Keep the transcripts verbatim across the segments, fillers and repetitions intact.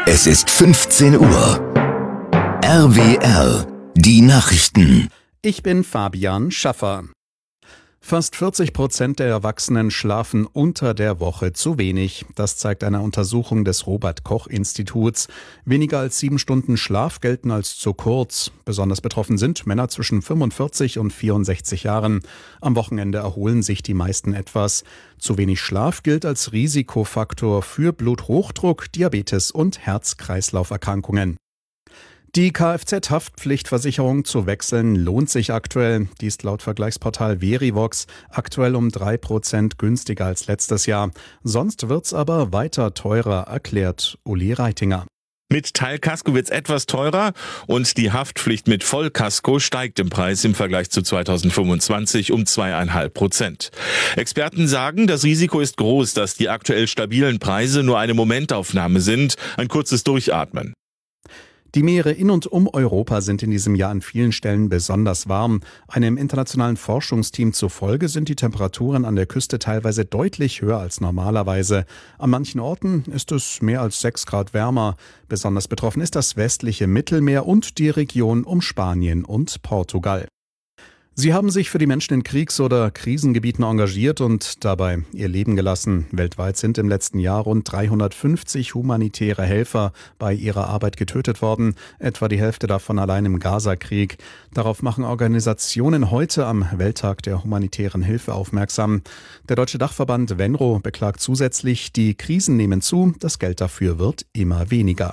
Es ist fünfzehn Uhr. R W R, die Nachrichten. Ich bin Fabian Schaffer. Fast vierzig Prozent der Erwachsenen schlafen unter der Woche zu wenig. Das zeigt eine Untersuchung des Robert-Koch-Instituts. Weniger als sieben Stunden Schlaf gelten als zu kurz. Besonders betroffen sind Männer zwischen fünfundvierzig und vierundsechzig Jahren. Am Wochenende erholen sich die meisten etwas. Zu wenig Schlaf gilt als Risikofaktor für Bluthochdruck, Diabetes und Herz-Kreislauf-Erkrankungen. Die Kfz-Haftpflichtversicherung zu wechseln lohnt sich aktuell. Die ist laut Vergleichsportal Verivox aktuell um drei Prozent günstiger als letztes Jahr. Sonst wird's aber weiter teurer, erklärt Uli Reitinger. Mit Teilkasko wird's etwas teurer und die Haftpflicht mit Vollkasko steigt im Preis im Vergleich zu zweitausendfünfundzwanzig um zwei Komma fünf Prozent. Experten sagen, das Risiko ist groß, dass die aktuell stabilen Preise nur eine Momentaufnahme sind, ein kurzes Durchatmen. Die Meere in und um Europa sind in diesem Jahr an vielen Stellen besonders warm. Einem internationalen Forschungsteam zufolge sind die Temperaturen an der Küste teilweise deutlich höher als normalerweise. An manchen Orten ist es mehr als sechs Grad wärmer. Besonders betroffen ist das westliche Mittelmeer und die Region um Spanien und Portugal. Sie haben sich für die Menschen in Kriegs- oder Krisengebieten engagiert und dabei ihr Leben gelassen. Weltweit sind im letzten Jahr rund dreihundertfünfzig humanitäre Helfer bei ihrer Arbeit getötet worden, etwa die Hälfte davon allein im Gaza-Krieg. Darauf machen Organisationen heute am Welttag der humanitären Hilfe aufmerksam. Der deutsche Dachverband Venro beklagt zusätzlich, die Krisen nehmen zu, das Geld dafür wird immer weniger.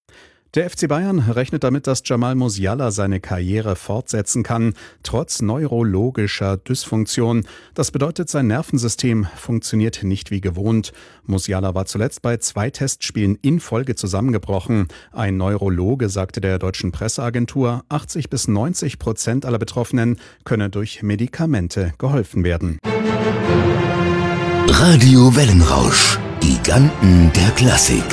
Der F C Bayern rechnet damit, dass Jamal Musiala seine Karriere fortsetzen kann, trotz neurologischer Dysfunktion. Das bedeutet, sein Nervensystem funktioniert nicht wie gewohnt. Musiala war zuletzt bei zwei Testspielen in Folge zusammengebrochen. Ein Neurologe sagte der deutschen Presseagentur, achtzig bis neunzig Prozent aller Betroffenen könne durch Medikamente geholfen werden. Radio Wellenrausch, Giganten der Klassik.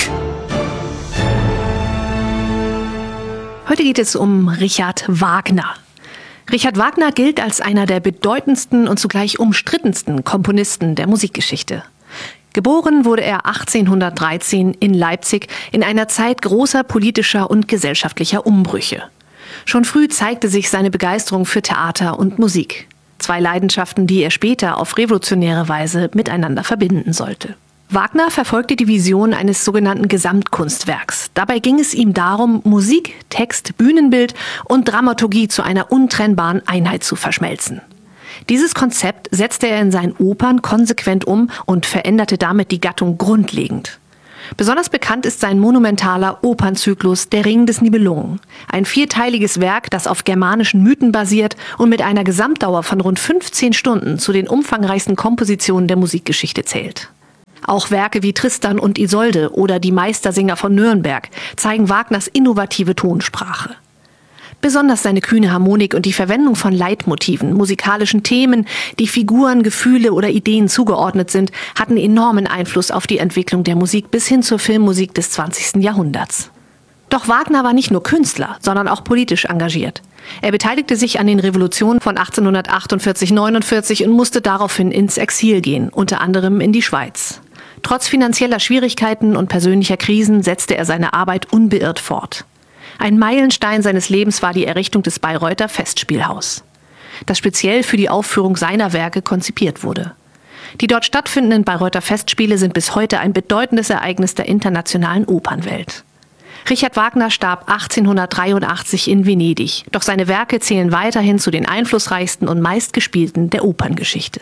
Heute geht es um Richard Wagner. Richard Wagner gilt als einer der bedeutendsten und zugleich umstrittensten Komponisten der Musikgeschichte. Geboren wurde er achtzehnhundertdreizehn in Leipzig in einer Zeit großer politischer und gesellschaftlicher Umbrüche. Schon früh zeigte sich seine Begeisterung für Theater und Musik. Zwei Leidenschaften, die er später auf revolutionäre Weise miteinander verbinden sollte. Wagner verfolgte die Vision eines sogenannten Gesamtkunstwerks. Dabei ging es ihm darum, Musik, Text, Bühnenbild und Dramaturgie zu einer untrennbaren Einheit zu verschmelzen. Dieses Konzept setzte er in seinen Opern konsequent um und veränderte damit die Gattung grundlegend. Besonders bekannt ist sein monumentaler Opernzyklus Der Ring des Nibelungen. Ein vierteiliges Werk, das auf germanischen Mythen basiert und mit einer Gesamtdauer von rund fünfzehn Stunden zu den umfangreichsten Kompositionen der Musikgeschichte zählt. Auch Werke wie Tristan und Isolde oder Die Meistersinger von Nürnberg zeigen Wagners innovative Tonsprache. Besonders seine kühne Harmonik und die Verwendung von Leitmotiven, musikalischen Themen, die Figuren, Gefühle oder Ideen zugeordnet sind, hatten enormen Einfluss auf die Entwicklung der Musik bis hin zur Filmmusik des zwanzigsten Jahrhunderts. Doch Wagner war nicht nur Künstler, sondern auch politisch engagiert. Er beteiligte sich an den Revolutionen von achtzehnhundertachtundvierzig neunundvierzig und musste daraufhin ins Exil gehen, unter anderem in die Schweiz. Trotz finanzieller Schwierigkeiten und persönlicher Krisen setzte er seine Arbeit unbeirrt fort. Ein Meilenstein seines Lebens war die Errichtung des Bayreuther Festspielhaus, das speziell für die Aufführung seiner Werke konzipiert wurde. Die dort stattfindenden Bayreuther Festspiele sind bis heute ein bedeutendes Ereignis der internationalen Opernwelt. Richard Wagner starb achtzehnhundertdreiundachtzig in Venedig, doch seine Werke zählen weiterhin zu den einflussreichsten und meistgespielten der Operngeschichte.